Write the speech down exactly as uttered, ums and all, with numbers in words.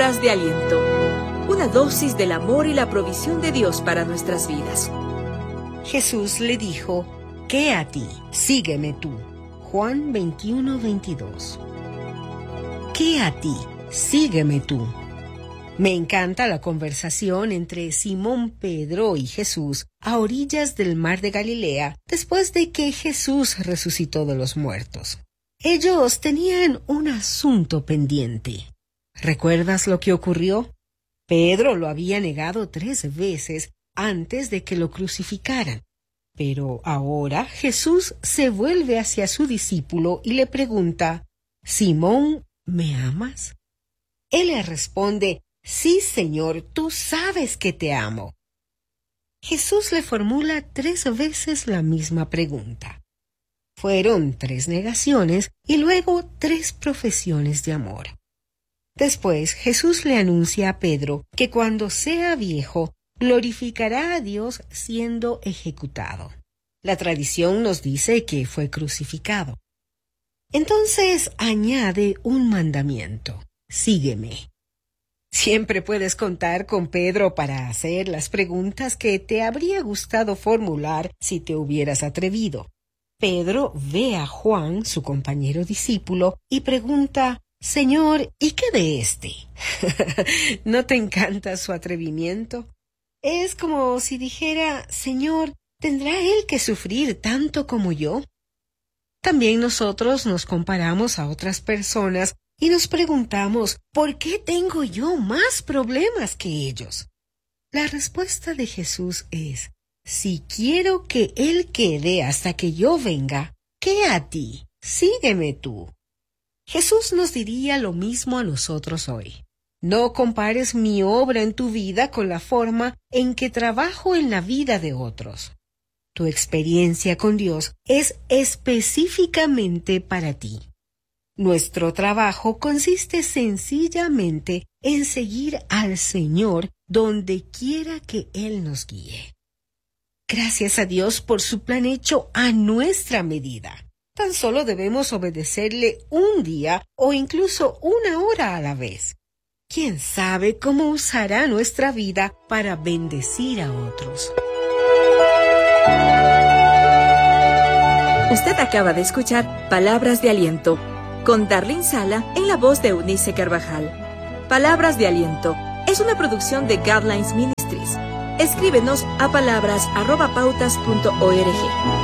Palabras de aliento. Una dosis del amor y la provisión de Dios para nuestras vidas. Jesús le dijo: ¿qué a ti? Sígueme tú. Juan veintiuno, veintidós. ¿Qué a ti? Sígueme tú. Me encanta la conversación entre Simón Pedro y Jesús a orillas del mar de Galilea después de que Jesús resucitó de los muertos. Ellos tenían un asunto pendiente. ¿Recuerdas lo que ocurrió? Pedro lo había negado tres veces antes de que lo crucificaran. Pero ahora Jesús se vuelve hacia su discípulo y le pregunta: «Simón, ¿me amas?» Él le responde: «Sí, Señor, tú sabes que te amo». Jesús le formula tres veces la misma pregunta. Fueron tres negaciones y luego tres profesiones de amor. Después Jesús le anuncia a Pedro que cuando sea viejo glorificará a Dios siendo ejecutado. La tradición nos dice que fue crucificado. Entonces añade un mandamiento: sígueme. Siempre puedes contar con Pedro para hacer las preguntas que te habría gustado formular si te hubieras atrevido. Pedro ve a Juan, su compañero discípulo, y pregunta: «Señor, ¿y qué de este?» ¿No te encanta su atrevimiento? Es como si dijera: «Señor, ¿tendrá él que sufrir tanto como yo?» También nosotros nos comparamos a otras personas y nos preguntamos: ¿por qué tengo yo más problemas que ellos? La respuesta de Jesús es: si quiero que Él quede hasta que yo venga, ¿qué a ti? Sígueme tú. Jesús nos diría lo mismo a nosotros hoy. No compares mi obra en tu vida con la forma en que trabajo en la vida de otros. Tu experiencia con Dios es específicamente para ti. Nuestro trabajo consiste sencillamente en seguir al Señor donde quiera que Él nos guíe. Gracias a Dios por su plan hecho a nuestra medida. Tan solo debemos obedecerle un día o incluso una hora a la vez. ¿Quién sabe cómo usará nuestra vida para bendecir a otros? Usted acaba de escuchar Palabras de Aliento, con Darlene Sala en la voz de Eunice Carvajal. Palabras de Aliento es una producción de Guidelines Ministries. Escríbenos a palabras arroba pautas punto org.